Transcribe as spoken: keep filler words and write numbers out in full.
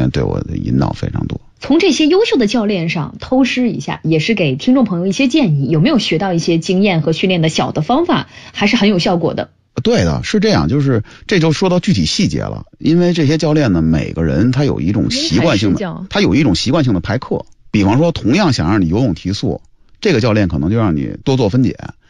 练对我的引导非常多。 从这些优秀的教练上偷师一下，也是给听众朋友一些建议，有没有学到一些经验和训练的小的方法，还是很有效果的？ 对的，是这样，就是这就说到具体细节了。因为这些教练呢，每个人他有一种习惯性的，他有一种习惯性的排课。比方说，同样想让你游泳提速，这个教练可能就让你多做分解。